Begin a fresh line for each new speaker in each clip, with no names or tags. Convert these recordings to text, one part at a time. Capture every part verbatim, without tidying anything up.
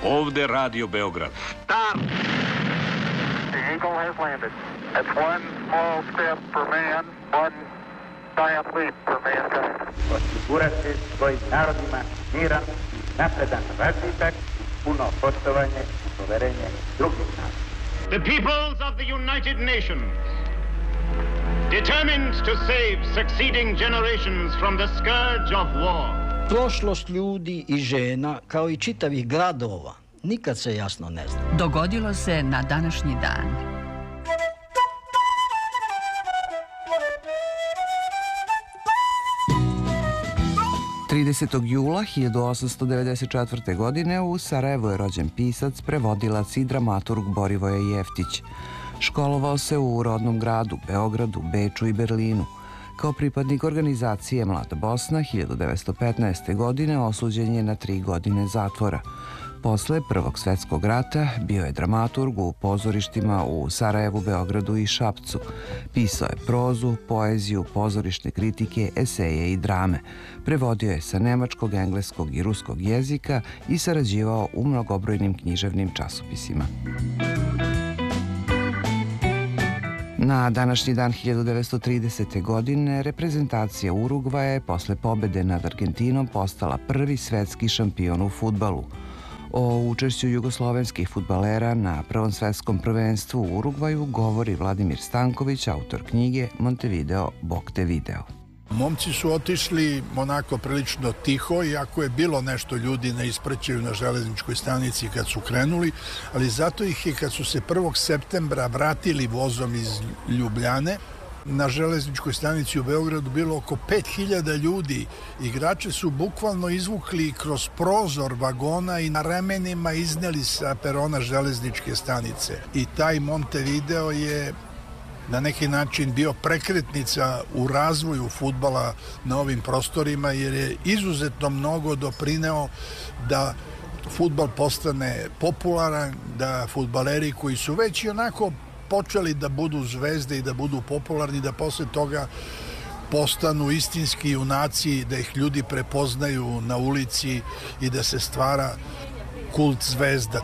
Ovde Radio Beograd.
Stop! The Eagle has landed. It's one small step for man, one giant leap for mankind.
Osigurati svojim narodima miran, napredan razvitak, puno poštovanje i poverenje drugih naroda.
The peoples of the United Nations, determined to save succeeding generations from the scourge of war.
Prošlost ljudi i žena, kao i čitavih gradova, nikad se jasno ne zna.
Dogodilo se na današnji dan.
tridesetog jula hiljadu osamsto devedeset četvrte. godine u Sarajevu je rođen pisac, prevodilac i dramaturg Borivoje Jeftić. Školovao se u rodnom gradu, Beogradu, Beču i Berlinu. Kao pripadnik organizacije Mlada Bosna hiljadu devetsto petnaeste. godine osuđen je na tri godine zatvora. Posle Prvog svetskog rata bio je dramaturg u pozorištima u Sarajevu, Beogradu i Šapcu. Pisao je prozu, poeziju, pozorišne kritike, eseje i drame. Prevodio je sa nemačkog, engleskog i ruskog jezika i sarađivao u mnogobrojnim književnim časopisima. Na današnji dan hiljadu devetsto tridesete. godine reprezentacija Urugvaja je posle pobede nad Argentinom postala prvi svetski šampion u fudbalu. O učešću jugoslovenskih fudbalera na Prvom svetskom prvenstvu u Urugvaju govori Vladimir Stanković, autor knjige Montevideo, Bog te video.
Momci su otišli onako prilično tiho, iako je bilo nešto ljudi na ispraćaju na železničkoj stanici kad su krenuli, ali zato ih je kad su se prvog septembra vratili vozom iz Ljubljane, na železničkoj stanici u Beogradu bilo oko pet hiljada ljudi. Igrače su bukvalno izvukli kroz prozor vagona i na ramenima izneli sa perona železničke stanice. I taj Montevideo je na neki način bio prekretnica u razvoju fudbala na ovim prostorima, jer je izuzetno mnogo doprineo da fudbal postane popularan, da fudbaleri koji su već i onako počeli da budu zvezde i da budu popularni, da posle toga postanu istinski junaci, da ih ljudi prepoznaju na ulici i da se stvara kult zvezda.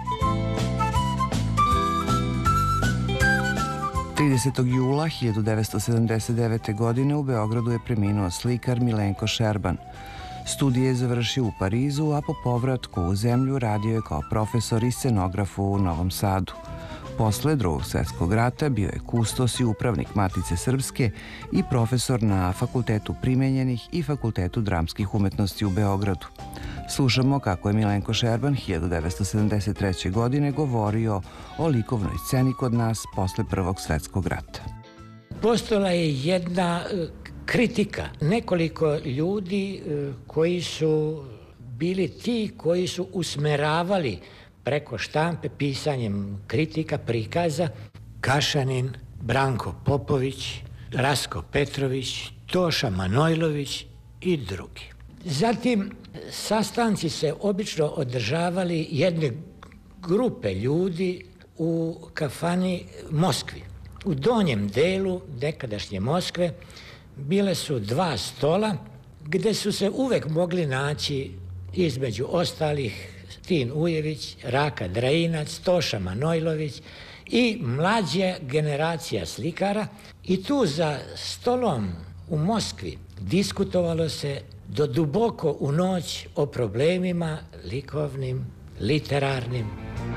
tridesetog jula hiljadu devetsto sedamdeset devete. godine u Beogradu je preminuo slikar Milenko Šerban. Studije je završio u Parizu, a po povratku u zemlju radio je kao profesor i scenograf u Novom Sadu. Posle Drugog svetskog rata bio je kustos i upravnik Matice Srpske i profesor na Fakultetu primenjenih i Fakultetu dramskih umetnosti u Beogradu. Slušamo kako je Milenko Šerban hiljadu devetsto sedamdeset treće. godine govorio o likovnoj sceni kod nas posle Prvog svetskog rata.
Postojala je jedna kritika, nekoliko ljudi koji su bili ti koji su usmeravali preko štampe pisanjem kritika, prikaza, Kašanin, Branko Popović, Rasko Petrović, Toša Manojlović i drugi. Zatim, sastanci se obično održavali jedne grupe ljudi u kafani Moskvi. U donjem delu nekadašnje Moskve bile su dva stola gde su se uvek mogli naći između ostalih Tin Ujević, Raka Drainac, Toša Manojlović i mlađa generacija slikara. I tu za stolom u Moskvi diskutovalo se do duboko u noć o problemima likovnim, literarnim.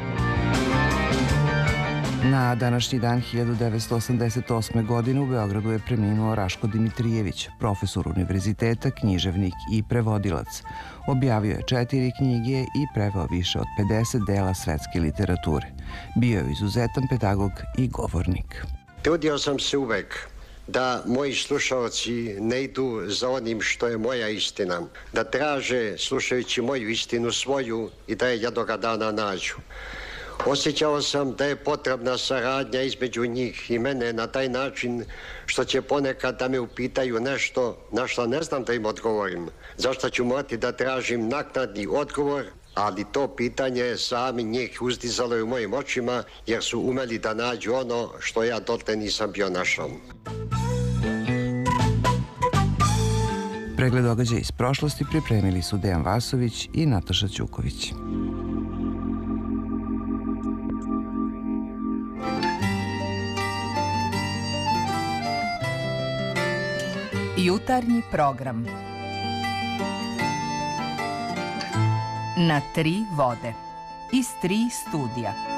Na današnji dan hiljadu devetsto osamdeset osme. godine u Beogradu je preminuo Raško Dimitrijević, profesor univerziteta, književnik i prevodilac. Objavio je četiri knjige i preveo više od pedeset dela svetske literature. Bio je izuzetan pedagog i govornik.
Trudio sam se uvek da moji slušalci ne idu za onim što je moja istina, da traže, slušajući moju istinu svoju, i da je jednoga dana nađu. Osjećao sam da je potrebna saradnja između njih i mene na taj način što će ponekad da me upitaju nešto na što ne znam da im odgovorim, zašto ću morati da tražim naknadni odgovor, ali to pitanje sami njih uzdizalo je u mojim očima jer su umeli da nađu ono što ja dotle nisam bio našao.
Pregled događaja iz prošlosti pripremili su Dejan Vasović i Nataša Ćuković.
Jutarnji program. Na tri vode. Iz tri studija.